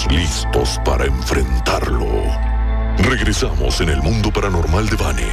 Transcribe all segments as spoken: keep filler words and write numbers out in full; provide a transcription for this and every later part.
Estamos listos para enfrentarlo. Regresamos en el mundo paranormal de Vane.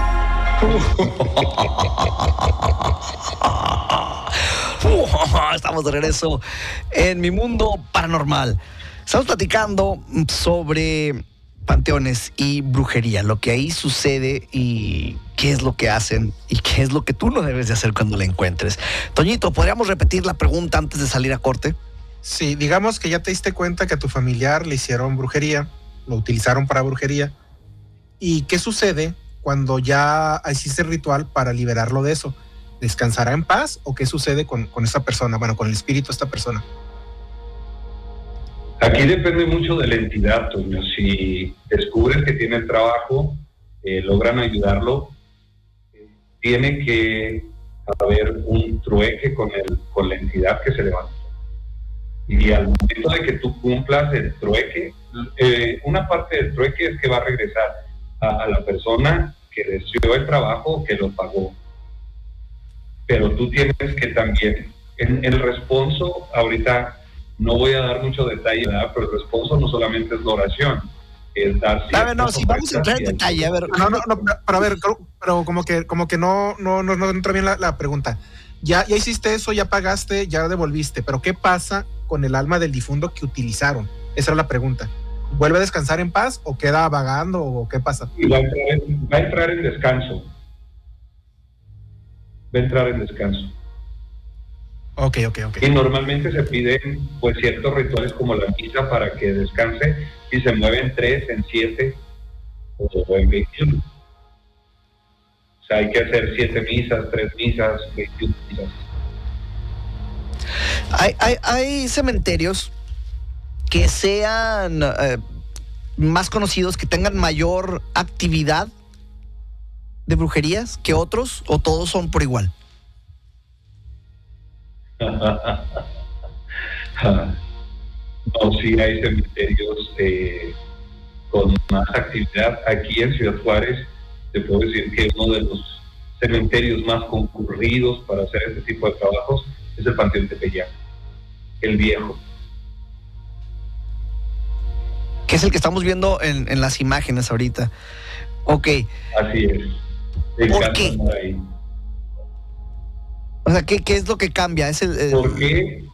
Estamos de regreso en mi mundo paranormal. Estamos platicando sobre panteones y brujería, lo que ahí sucede y qué es lo que hacen y qué es lo que tú no debes de hacer cuando la encuentres. Toñito, ¿podríamos repetir la pregunta antes de salir a corte? Sí, digamos que ya te diste cuenta que a tu familiar le hicieron brujería, lo utilizaron para brujería. ¿Y qué sucede cuando ya hiciste el ritual para liberarlo de eso? ¿Descansará en paz o qué sucede con, con esta persona, bueno, con el espíritu de esta persona? Aquí depende mucho de la entidad, Toño. Si descubres que tiene el trabajo, eh, logran ayudarlo, eh, tiene que haber un trueque con, el, con la entidad que se levantó. Y al momento de que tú cumplas el trueque, eh, una parte del trueque es que va a regresar a, a la persona que deseó el trabajo, que lo pagó. Pero tú tienes que también, en el responso, ahorita no voy a dar mucho detalle, ¿verdad? Pero el responso no solamente es la oración, es dar... A ver, no, si vamos a entrar en detalle, a ver... No, no, no, pero, pero a ver, pero como que, como que no, no, no, no entra bien la, la pregunta. Ya, ya hiciste eso, ya pagaste, ya devolviste, pero ¿qué pasa con el alma del difunto que utilizaron? Esa era la pregunta. ¿Vuelve a descansar en paz o queda vagando o qué pasa? Y va a entrar en, va a entrar en descanso. Va a entrar en descanso. Ok, ok, ok. Y normalmente se piden pues ciertos rituales como la misa para que descanse, y se mueve en tres, en siete o en veintiuno. O sea, hay que hacer siete misas, tres misas, veintiuna misas. Hay, hay, hay cementerios que sean eh, más conocidos, que tengan mayor actividad de brujerías que otros, o todos son por igual. No, sí hay cementerios eh, con más actividad. Aquí en Ciudad Juárez te puedo decir que uno de los cementerios más concurridos para hacer este tipo de trabajos es el Panteón Tepeyac, el viejo. Que es el que estamos viendo en, en las imágenes ahorita. Ok. Así es. Me ¿Por encanta qué? andar ahí. O sea, ¿qué, qué es lo que cambia? ¿Es el, el... Porque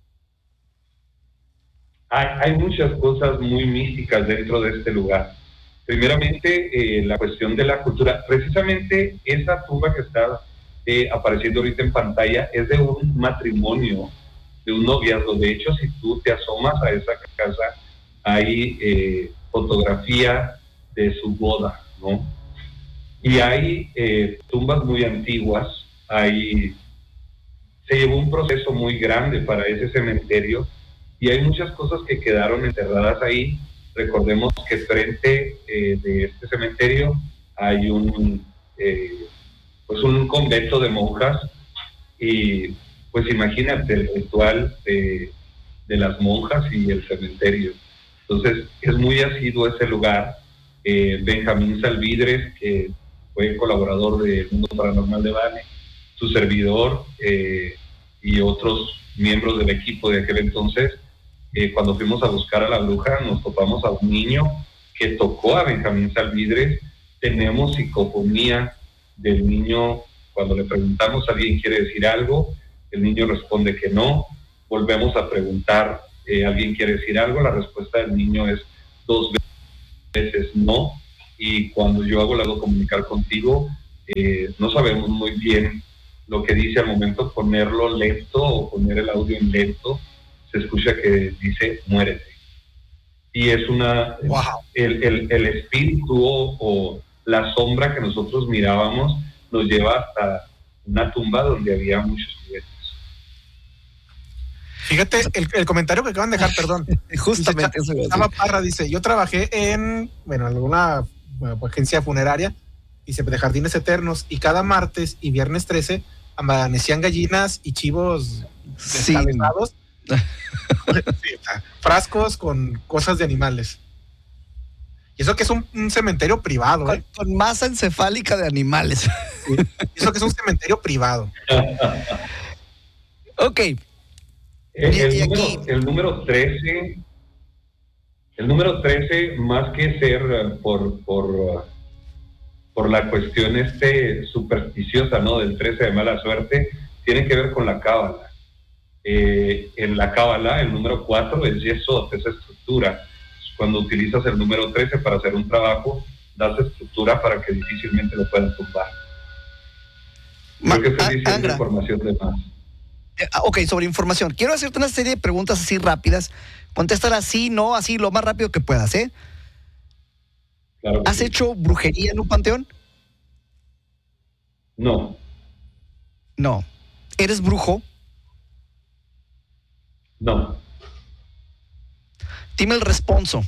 hay, hay muchas cosas muy místicas dentro de este lugar. Primeramente, eh, la cuestión de la cultura. Precisamente esa tumba que está eh, apareciendo ahorita en pantalla es de un matrimonio, de un noviazgo. De hecho, si tú te asomas a esa casa, hay eh, fotografía de su boda, ¿no? Y hay eh, tumbas muy antiguas, hay... Se llevó un proceso muy grande para ese cementerio y hay muchas cosas que quedaron enterradas ahí. Recordemos que frente eh, de este cementerio hay un, eh, pues un convento de monjas y pues imagínate el ritual de, de las monjas y el cementerio. Entonces es muy asiduo ese lugar. Eh, Benjamín Salvidres, que fue colaborador de Mundo Paranormal de Vane, su servidor eh, y otros miembros del equipo de aquel entonces, eh, cuando fuimos a buscar a la bruja, nos topamos a un niño que tocó a Benjamín Salvidres. Tenemos psicofonía del niño. Cuando le preguntamos a alguien quiere decir algo, el niño responde que no. Volvemos a preguntar, eh, ¿alguien quiere decir algo? La respuesta del niño es dos veces no. Y cuando yo hago la de comunicar contigo, eh, no sabemos muy bien lo que dice. Al momento de ponerlo lento o poner el audio en lento, se escucha que dice muérete. Y es una... Wow. El, el, el espíritu o, o la sombra que nosotros mirábamos nos lleva hasta una tumba donde había muchos juguetes. Fíjate, el, el comentario que acaban de dejar, perdón. Justamente dice, eso. Chava Parra dice, yo trabajé en, bueno, en alguna bueno, agencia funeraria, dice, de Jardines Eternos, y cada martes y viernes trece amanecían gallinas y chivos Sí. descabezados. Sí, o sea, frascos con cosas de animales. Y eso que es un, un cementerio privado, Con, ¿eh? con masa encefálica de animales. Sí. Y eso que es un cementerio privado. Ok. El, Y- el y número, aquí- el número trece El número trece, más que ser uh, por, por, uh, por la cuestión este supersticiosa, ¿no? Del trece de mala suerte, tiene que ver con la cábala. Eh, en la cábala, el número cuatro es yesod, es estructura. Cuando utilizas el número trece para hacer un trabajo, das estructura para que difícilmente lo puedan tumbar. Creo que estoy diciendo Angra. información de más. Eh, ok, sobre información. Quiero hacerte una serie de preguntas así rápidas. Contéstala así, no, así, lo más rápido que puedas, ¿eh? Claro que ¿Has sí. hecho brujería en un panteón? No, No. ¿Eres brujo? no, Dime el responso.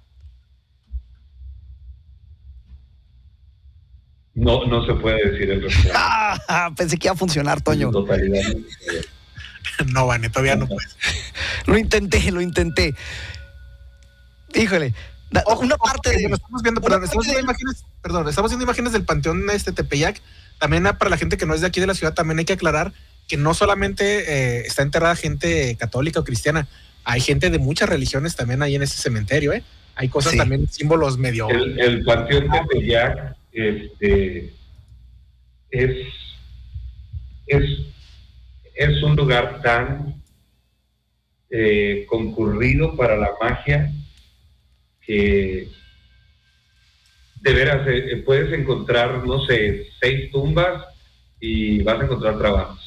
no, no se puede decir el resultado. Ah, pensé que iba a funcionar, Toño. En su totalidad. No, Vane, todavía no puedes. Lo intenté, lo intenté. Híjole. Da- una parte Ok, de... bueno, estamos viendo, una perdón, parte estamos viendo de- imágenes, perdón, estamos viendo imágenes del panteón este Tepeyac. También ah, para la gente que no es de aquí de la ciudad, también hay que aclarar que no solamente eh, está enterrada gente católica o cristiana, hay gente de muchas religiones también ahí en ese cementerio, ¿eh? Hay cosas Sí. también, símbolos medio. El, el Panteón Tepeyac este, es, es, es un lugar tan eh, concurrido para la magia que de veras eh, puedes encontrar, no sé, seis tumbas y vas a encontrar trabajos.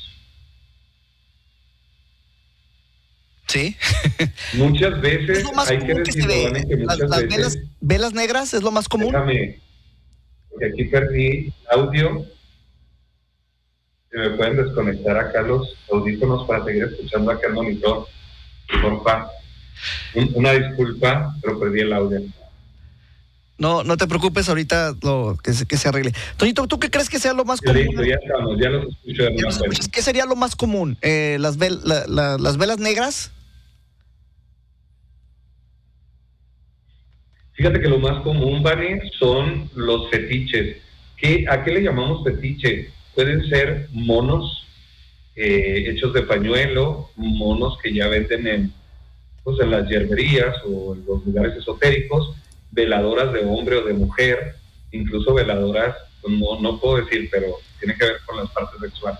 Sí. Muchas Es veces lo más hay que común que se decirlo, ve. Vane, que Las, muchas las veces velas, velas negras es lo más común. déjame, porque aquí perdí audio. Si me pueden desconectar acá los audífonos para seguir escuchando acá el monitor, porfa. Un- una disculpa, pero perdí el audio. No, no te preocupes, ahorita lo, que, se, que se arregle. Toñito, ¿tú qué crees que sea lo más común? Listo, ya estamos, ya los escucho de ¿Ya nueva los cuenta. escuchas? ¿Qué sería lo más común? Eh, las, vel- la- la- ¿Las velas negras? Fíjate que lo más común, Vane, son los fetiches. ¿Qué, ¿A qué le llamamos fetiche? Pueden ser monos eh, hechos de pañuelo, monos que ya venden en, pues, en las hierberías o en los lugares esotéricos, veladoras de hombre o de mujer, incluso veladoras, no, no puedo decir, pero tiene que ver con las partes sexuales.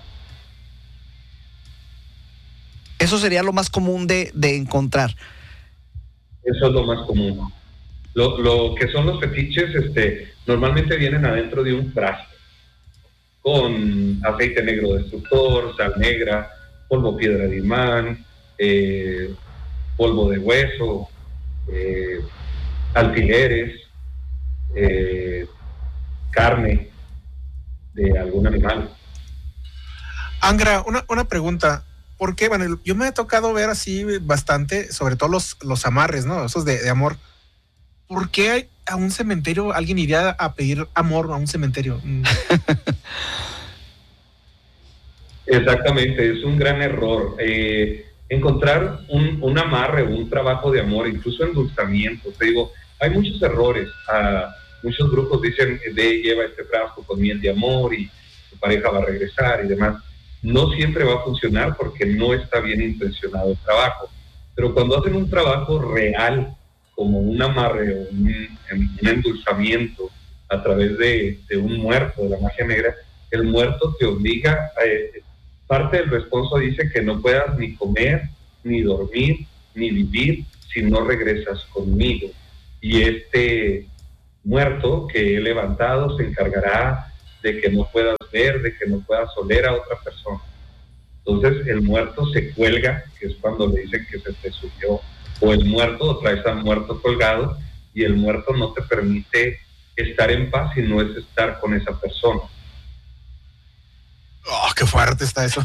Eso sería lo más común de, de encontrar. Eso es lo más común. Lo, lo que son los fetiches, este, normalmente vienen adentro de un frasco, con aceite negro destructor, sal negra, polvo piedra de imán, eh, polvo de hueso, eh, alfileres, eh, carne de algún animal. Angra, una, una pregunta. ¿Por qué? Bueno, yo me he tocado ver así bastante, sobre todo los, los amarres, ¿no? Esos de, de amor. ¿Por qué a un cementerio alguien iría a pedir amor a un cementerio? Mm. Exactamente, es un gran error. Eh, encontrar un, un amarre, un trabajo de amor, incluso endulzamiento. Te digo, hay muchos errores. Ah, muchos grupos dicen, de lleva este frasco con miel de amor y tu pareja va a regresar y demás. No siempre va a funcionar porque no está bien intencionado el trabajo. Pero cuando hacen un trabajo real, como un amarre o un, un endulzamiento a través de, de un muerto, de la magia negra, el muerto te obliga a... Eh, parte del responso dice que no puedas ni comer, ni dormir, ni vivir si no regresas conmigo. Y este muerto que he levantado se encargará de que no puedas ver, de que no puedas oler a otra persona. Entonces el muerto se cuelga, que es cuando le dicen que se te subió, o el muerto, o traes al muerto colgado, y el muerto no te permite estar en paz si no es estar con esa persona. Oh, qué fuerte está eso.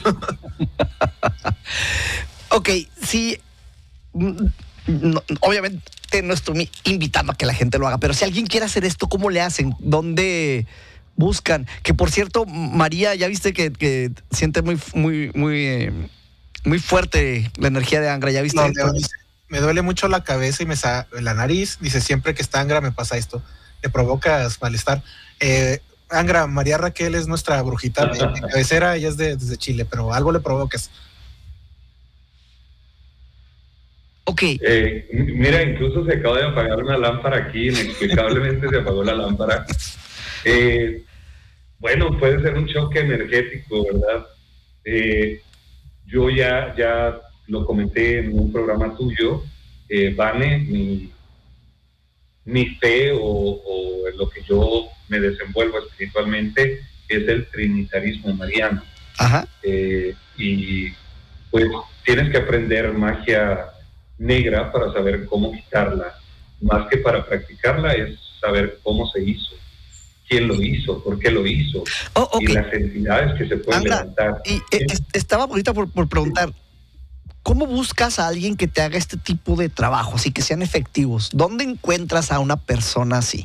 Ok, sí. mm, no, obviamente no estoy invitando a que la gente lo haga, pero si alguien quiere hacer esto, ¿cómo le hacen? ¿Dónde buscan? Que por cierto, María, ya viste que, que siente muy, muy, muy, eh, muy fuerte la energía de Angra, ¿ya viste? No, Leo dice, me duele mucho la cabeza y me sa la nariz. Dice, siempre que está Angra me pasa esto. Le provocas malestar. Eh, Angra, María Raquel es nuestra brujita de, de cabecera, ella es de, desde Chile, pero algo le provocas. Ok. Eh, mira, incluso se acaba de apagar una lámpara aquí, inexplicablemente se apagó la lámpara. Eh, bueno, puede ser un choque energético, ¿verdad? Eh, yo ya, ya lo comenté en un programa tuyo, eh, Vane, mi, mi fe o, o en lo que yo me desenvuelvo espiritualmente es el trinitarismo mariano. Ajá. Eh, y pues tienes que aprender magia negra para saber cómo quitarla, más que para practicarla es saber cómo se hizo, quién lo hizo, por qué lo hizo, Oh, okay. Y las entidades que se pueden Angra, levantar. y eh, estaba ahorita por, por preguntar, ¿cómo buscas a alguien que te haga este tipo de trabajos y que sean efectivos? ¿Dónde encuentras a una persona así?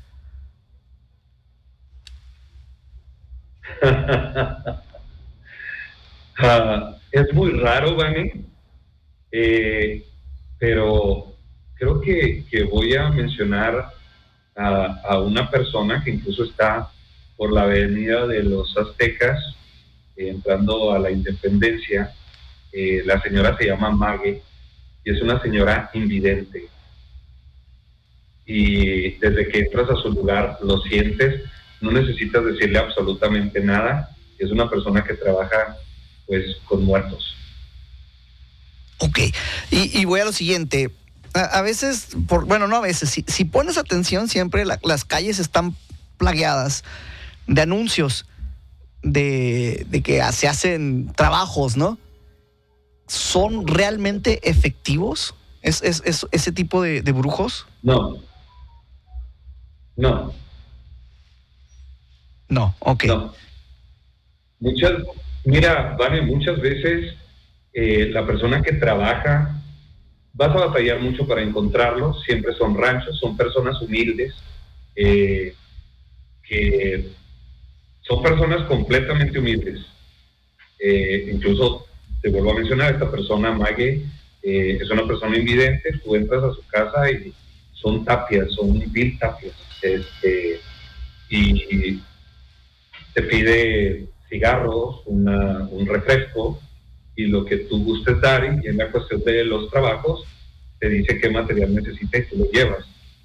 uh, es muy raro, Vane, eh, pero creo que, que voy a mencionar a, a una persona que incluso está por la avenida de los Aztecas, eh, entrando a la Independencia. Eh, la señora se llama Mague y es una señora invidente. Y desde que entras a su lugar lo sientes, no necesitas decirle absolutamente nada. Es una persona que trabaja pues con muertos. Ok, y, y voy a lo siguiente. A, a veces, por, bueno, no a veces, si, si pones atención siempre la, las calles están plagueadas de anuncios de, de que se hacen trabajos, ¿no? ¿Son realmente efectivos es, es, es, ese tipo de, de brujos? No. No. No, ok. No. Muchas, mira, Vane, muchas veces eh, la persona que trabaja, vas a batallar mucho para encontrarlos, siempre son ranchos, son personas humildes, eh, que son personas completamente humildes. Eh, incluso, te vuelvo a mencionar, esta persona, Mague, eh, es una persona invidente, tú entras a su casa y son tapias, son vil tapias, este, y te pide cigarros, una, un refresco y lo que tú gustes dar, y en la cuestión de los trabajos te dice qué material necesita y tú lo llevas.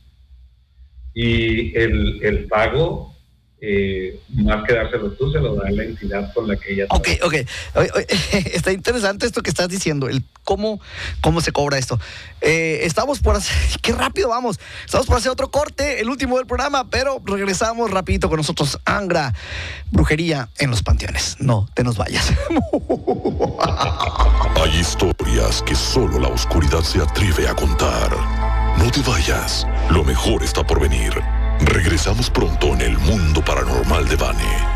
Y el, el pago, eh, más que dárselo tú, se lo da la entidad con la que ella Ok, trabaja. ok. Oye, oye, está interesante esto que estás diciendo, el cómo, cómo se cobra esto. Eh, estamos por hacer, qué rápido vamos, estamos por hacer otro corte, el último del programa, pero regresamos rapidito con nosotros. Angra, brujería en los panteones. No te nos vayas. Hay historias que solo la oscuridad se atreve a contar. No te vayas, lo mejor está por venir. Regresamos pronto en el mundo paranormal de Vane.